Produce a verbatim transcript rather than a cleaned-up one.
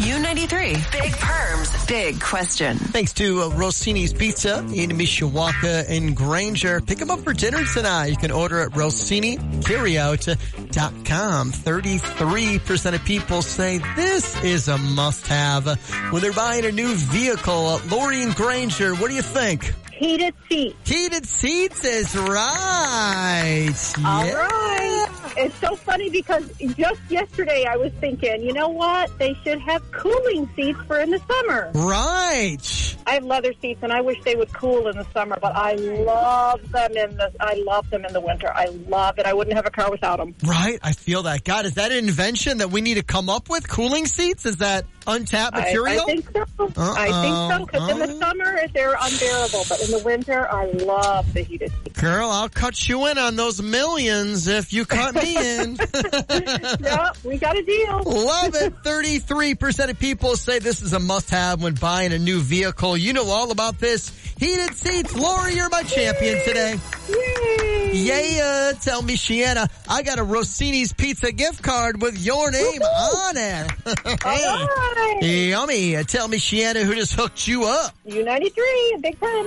U ninety-three. Big Perms, big question. Thanks to uh, Rossini's Pizza in Mishawaka and Granger. Pick them up for dinner tonight. You can order at Rossini Carryout dot com. thirty-three percent of people say this is a must-have when they're buying a new vehicle. Uh, Lori and Granger, what do you think? Heated seats. Heated seats is right. All yeah. right. It's so funny because just yesterday I was thinking, you know what? They should have cooling seats for in the summer. Right. I have leather seats and I wish they would cool in the summer, but I love them in the I love them in the winter. I love it. I wouldn't have a car without them. Right. I feel that. God, is that an invention that we need to come up with? Cooling seats? Is that untapped material? I, I think so. Uh-oh. I think so because in the summer they're unbearable, but in the winter I love the heated seats. Girl, I'll cut you in on those millions if you cut me in. Yeah, we got a deal. Love it. thirty-three percent of people say this is a must-have when buying a new vehicle. You know all about this. Heated seats. Lori, you're my champion today. Yay! Yeah, tell me, Shiana, I got a Rossini's Pizza gift card with your name Woo-hoo! on it. All right. Yummy. Tell me, Shiana, who just hooked you up? U ninety-three, big time.